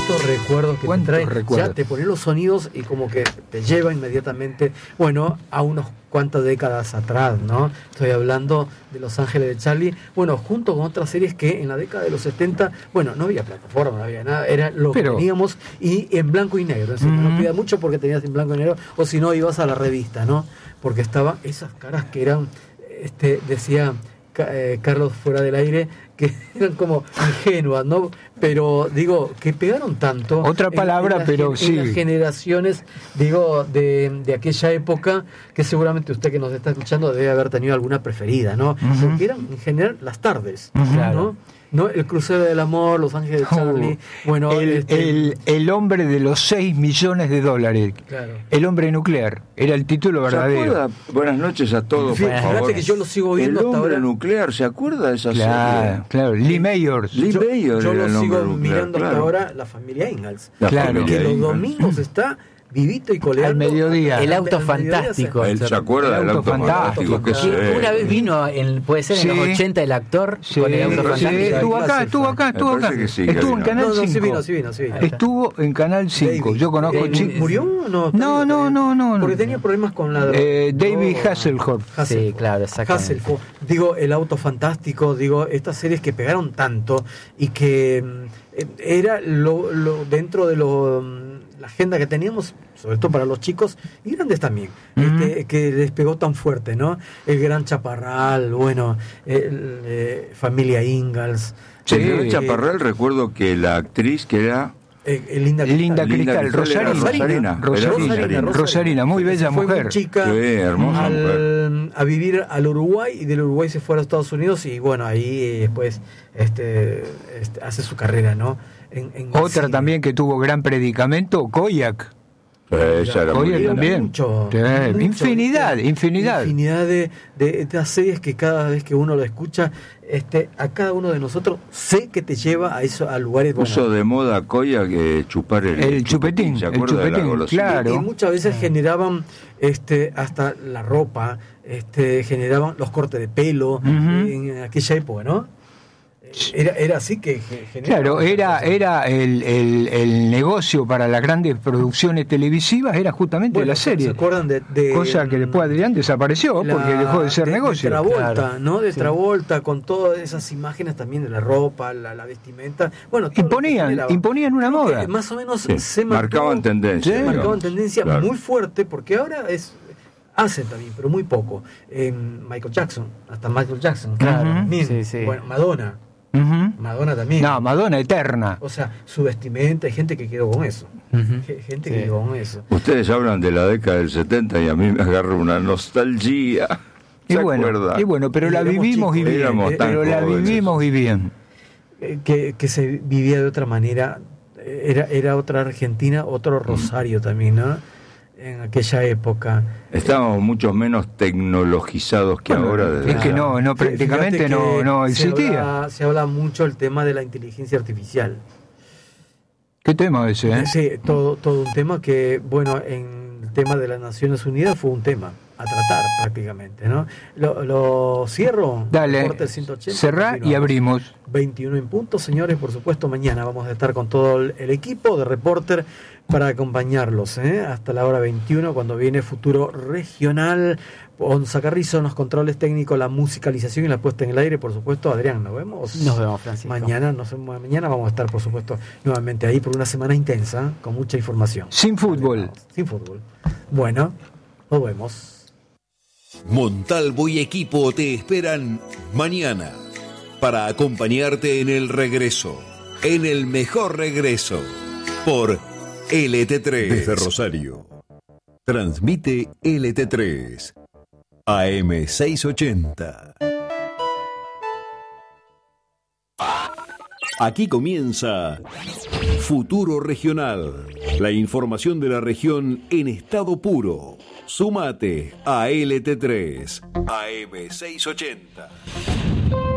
¿Cuántos recuerdos que te trae? Ya te pone los sonidos y como que te lleva inmediatamente, bueno, a unos cuantas décadas atrás, ¿no? Estoy hablando de Los Ángeles de Charlie, bueno, junto con otras series que en la década de los 70, bueno, no había plataforma, no había nada, era lo que teníamos y en blanco y negro, no pedía mucho porque tenías en blanco y negro, o si no ibas a la revista, ¿no? Porque estaban esas caras que eran, decía Carlos fuera del aire, que eran como ingenuas, ¿no? Pero digo, que pegaron tanto. Otra palabra, pero sí. En las generaciones, digo, de aquella época, que seguramente usted que nos está escuchando debe haber tenido alguna preferida, ¿no? Porque eran en general las tardes, ¿no? ¿No? El Crucero del Amor, Los Ángeles de Charlie, bueno... El hombre de los 6 millones de dólares, claro. El hombre nuclear, era el título verdadero. Buenas noches a todos, por favor. Fíjate que yo lo sigo viendo hasta ahora. El hombre ahora. nuclear, ¿se acuerda de esa serie? Claro, Lee Mayors. Yo lo sigo mirando hasta ahora, La Familia Ingalls. Que los domingos está... vivito y coleando. Al mediodía. El auto fantástico. Él se acuerda del auto fantástico. Una vez vino, puede ser en los 80, el actor con el auto fantástico. Estuvo acá. Estuvo en Canal 5. Sí vino. Estuvo en Canal 5. Yo conozco chicos. ¿Murió o no? No. Porque tenía problemas con la David Hasselhoff. Sí, claro, exactamente. Hasselhoff. Digo, el auto fantástico, digo, estas series que pegaron tanto y que era lo dentro de la agenda que teníamos, sobre todo para los chicos y grandes también, que les pegó tan fuerte, ¿no? El Gran Chaparral, bueno, Familia Ingalls. Sí, el Gran Chaparral, recuerdo que la actriz que era... Linda Cristal, Rosarina, muy bella fue mujer. Muy chica, hermosa mujer. A vivir al Uruguay, y del Uruguay se fue a los Estados Unidos y bueno, ahí después hace su carrera, ¿no? Otra también que tuvo gran predicamento, Koyak. Koyak también. Mucho, infinidad de estas series que cada vez que uno lo escucha, a cada uno de nosotros sé que te lleva a lugares. Puso de moda Koyak que chupar el chupetín. ¿Se acuerda de la golosina? Claro. Y muchas veces generaban hasta la ropa, generaban los cortes de pelo en aquella época, ¿no? Era así que claro, era el negocio para las grandes producciones televisivas, era justamente la serie. ¿Se acuerdan de cosa que después Adrián desapareció porque dejó de ser negocio? De Travolta, claro. ¿No? De Travolta, con todas esas imágenes también de la ropa, la vestimenta. Bueno, imponían una moda. Más o menos se marcaban tendencia. Marcaban tendencia muy fuerte, porque ahora hacen también, pero muy poco. Michael Jackson, Claro. Bueno, Madonna. Madonna también. No, Madonna eterna. O sea, su vestimenta, hay gente que quedó con eso. Gente que quedó con eso. Ustedes hablan de la década del 70 y a mí me agarra una nostalgia. Y bueno, pero la vivimos y bien. Que se vivía de otra manera. Era otra Argentina, otro Rosario también, ¿no? En aquella época. Estábamos mucho menos tecnologizados que ahora. Es que prácticamente no existía. Se habla mucho el tema de la inteligencia artificial. ¿Qué tema ese? Sí, todo un tema que, bueno, en el tema de las Naciones Unidas fue un tema a tratar prácticamente, ¿no? Lo cierro. Dale, cerrá y abrimos. 21 en punto, señores, por supuesto, mañana vamos a estar con todo el equipo de Reporter para acompañarlos, hasta la hora 21, cuando viene Futuro Regional, Onza Carrizo en los controles técnicos, la musicalización y la puesta en el aire, por supuesto. Adrián, nos vemos. Nos vemos, Francisco. Mañana vamos a estar, por supuesto, nuevamente ahí por una semana intensa, con mucha información. Sin fútbol. Bueno, nos vemos. Montalvo y equipo te esperan mañana para acompañarte en el regreso, en el mejor regreso, por LT3. Desde Rosario. Transmite LT3. AM 680. Aquí comienza Futuro Regional. La información de la región en estado puro. Súmate a LT3 AM 680.